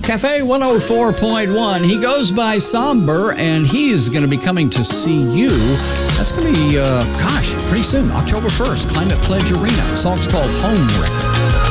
Cafe 104.1. He goes by Somber, and he's going to be coming to see you. That's going to be, pretty soon, October 1st, Climate Pledge Arena. The song's called Home Wrecker.